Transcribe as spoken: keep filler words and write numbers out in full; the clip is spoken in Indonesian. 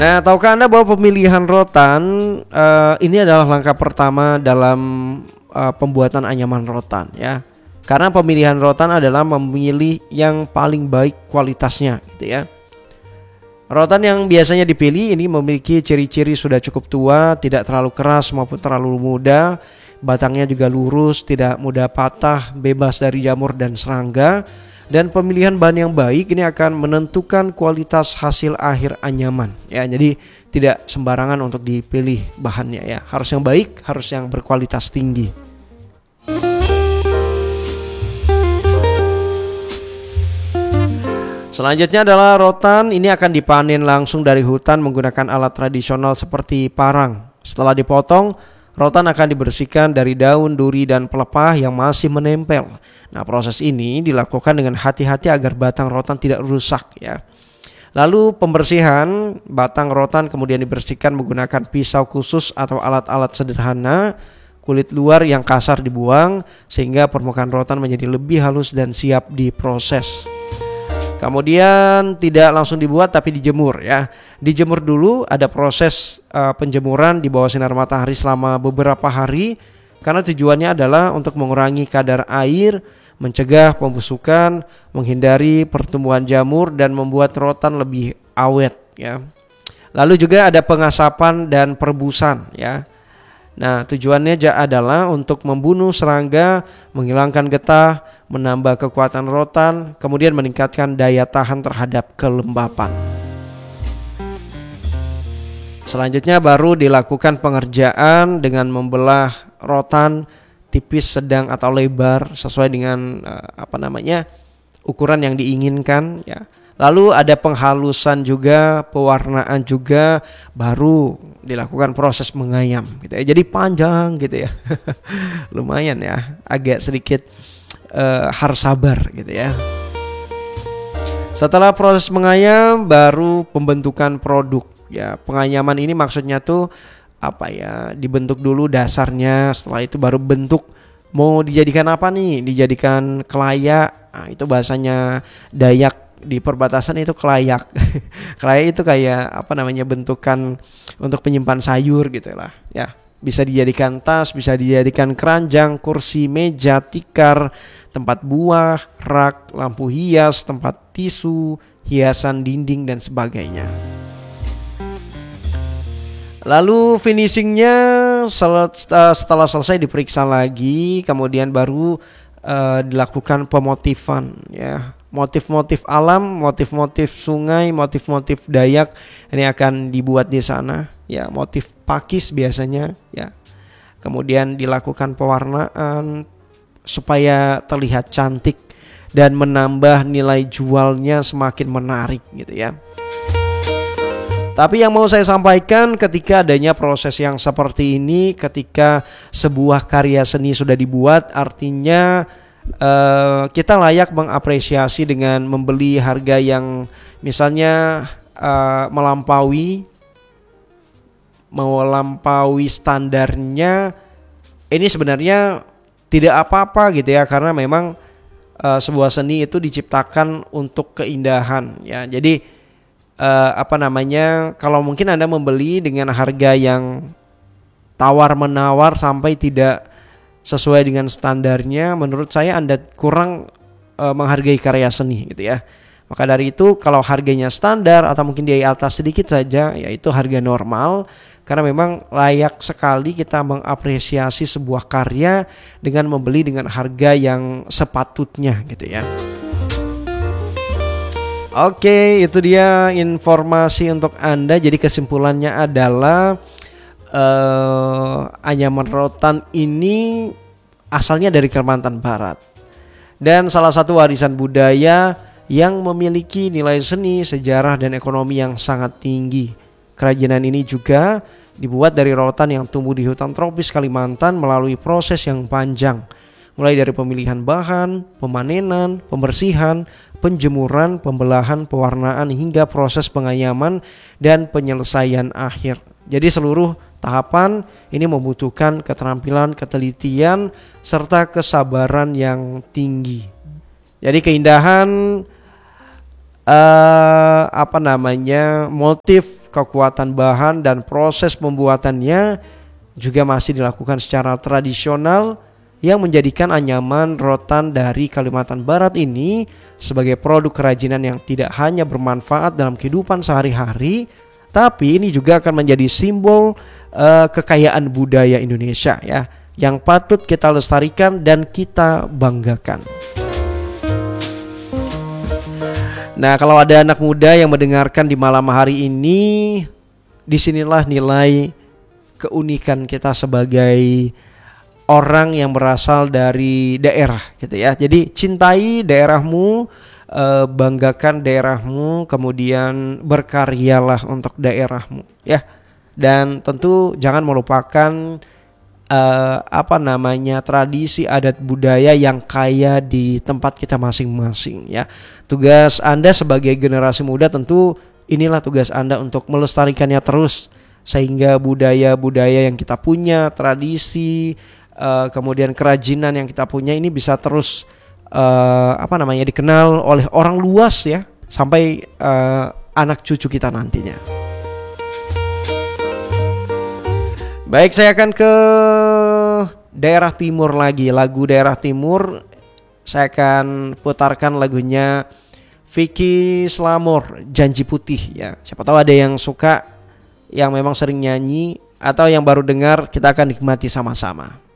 Nah, tahukah Anda bahwa pemilihan rotan uh, ini adalah langkah pertama dalam uh, pembuatan anyaman rotan ya. Karena pemilihan rotan adalah memilih yang paling baik kualitasnya gitu ya. Rotan yang biasanya dipilih ini memiliki ciri-ciri sudah cukup tua, tidak terlalu keras maupun terlalu muda. Batangnya juga lurus, tidak mudah patah, bebas dari jamur dan serangga. Dan pemilihan bahan yang baik ini akan menentukan kualitas hasil akhir anyaman ya. Jadi tidak sembarangan untuk dipilih bahannya ya. Harus yang baik, harus yang berkualitas tinggi. Selanjutnya adalah rotan. Ini akan dipanen langsung dari hutan menggunakan alat tradisional seperti parang. Setelah dipotong, rotan akan dibersihkan dari daun, duri, dan pelepah yang masih menempel. Nah, proses ini dilakukan dengan hati-hati agar batang rotan tidak rusak ya. Lalu pembersihan batang rotan kemudian dibersihkan menggunakan pisau khusus atau alat-alat sederhana. Kulit luar yang kasar dibuang sehingga permukaan rotan menjadi lebih halus dan siap diproses. Kemudian tidak langsung dibuat tapi dijemur ya. Dijemur dulu, ada proses uh, penjemuran di bawah sinar matahari selama beberapa hari. Karena tujuannya adalah untuk mengurangi kadar air, mencegah pembusukan, menghindari pertumbuhan jamur dan membuat rotan lebih awet ya. Lalu juga ada pengasapan dan perebusan ya. Nah, tujuannya adalah untuk membunuh serangga, menghilangkan getah, menambah kekuatan rotan, kemudian meningkatkan daya tahan terhadap kelembapan. Selanjutnya baru dilakukan pengerjaan dengan membelah rotan tipis, sedang atau lebar sesuai dengan apa namanya ukuran yang diinginkan ya. Lalu ada penghalusan juga, pewarnaan juga, baru dilakukan proses mengayam gitu ya. Jadi panjang gitu ya. Lumayan ya, agak sedikit uh, harus sabar gitu ya. Setelah proses mengayam baru pembentukan produk ya. Pengayaman ini maksudnya tuh apa ya? Dibentuk dulu dasarnya, setelah itu baru bentuk mau dijadikan apa nih? Dijadikan kelayak. Nah, itu bahasanya Dayak. Di perbatasan itu kelayak. Kelayak itu kayak apa namanya bentukan untuk penyimpan sayur gitu lah ya. Bisa dijadikan tas, bisa dijadikan keranjang, kursi, meja, tikar, tempat buah, rak, lampu hias, tempat tisu, hiasan dinding dan sebagainya. Lalu finishingnya setelah selesai diperiksa lagi, kemudian baru uh, dilakukan pemotifan ya. Motif-motif alam, motif-motif sungai, motif-motif Dayak ini akan dibuat di sana ya, motif pakis biasanya ya. Kemudian dilakukan pewarnaan supaya terlihat cantik dan menambah nilai jualnya semakin menarik gitu ya. Tapi yang mau saya sampaikan, ketika adanya proses yang seperti ini, ketika sebuah karya seni sudah dibuat, artinya Uh, kita layak mengapresiasi dengan membeli harga yang misalnya uh, melampaui melampaui standarnya. Ini sebenarnya tidak apa-apa gitu ya, karena memang uh, sebuah seni itu diciptakan untuk keindahan ya. Jadi uh, apa namanya, kalau mungkin Anda membeli dengan harga yang tawar menawar sampai tidak sesuai dengan standarnya, menurut saya Anda kurang e, menghargai karya seni gitu ya. Maka dari itu kalau harganya standar atau mungkin di atas sedikit saja, yaitu harga normal, karena memang layak sekali kita mengapresiasi sebuah karya dengan membeli dengan harga yang sepatutnya gitu ya. Oke, itu dia informasi untuk Anda. Jadi kesimpulannya adalah Uh, anyaman rotan ini asalnya dari Kalimantan Barat dan salah satu warisan budaya yang memiliki nilai seni, sejarah, dan ekonomi yang sangat tinggi. Kerajinan ini juga dibuat dari rotan yang tumbuh di hutan tropis Kalimantan melalui proses yang panjang, mulai dari pemilihan bahan, pemanenan, pembersihan, penjemuran, pembelahan, pewarnaan, hingga proses pengayaman dan penyelesaian akhir. Jadi seluruh tahapan ini membutuhkan keterampilan, ketelitian, serta kesabaran yang tinggi. Jadi keindahan eh, apa namanya motif, kekuatan bahan dan proses pembuatannya juga masih dilakukan secara tradisional, yang menjadikan anyaman rotan dari Kalimantan Barat ini sebagai produk kerajinan yang tidak hanya bermanfaat dalam kehidupan sehari-hari, tapi ini juga akan menjadi simbol uh, kekayaan budaya Indonesia ya, yang patut kita lestarikan dan kita banggakan. Nah, kalau ada anak muda yang mendengarkan di malam hari ini, disinilah nilai keunikan kita sebagai orang yang berasal dari daerah gitu ya. Jadi cintai daerahmu, eh, banggakan daerahmu, kemudian berkaryalah untuk daerahmu ya. Dan tentu jangan melupakan eh, apa namanya tradisi adat budaya yang kaya di tempat kita masing-masing ya. Tugas Anda sebagai generasi muda tentu inilah tugas Anda untuk melestarikannya terus, sehingga budaya-budaya yang kita punya, tradisi, Uh, kemudian kerajinan yang kita punya ini bisa terus uh, apa namanya dikenal oleh orang luas ya, sampai uh, anak cucu kita nantinya. Baik, saya akan ke daerah timur lagi. Lagu daerah timur saya akan putarkan lagunya Vicky Slamor, Janji Putih ya. Siapa tahu ada yang suka, yang memang sering nyanyi, atau yang baru dengar, kita akan nikmati sama-sama.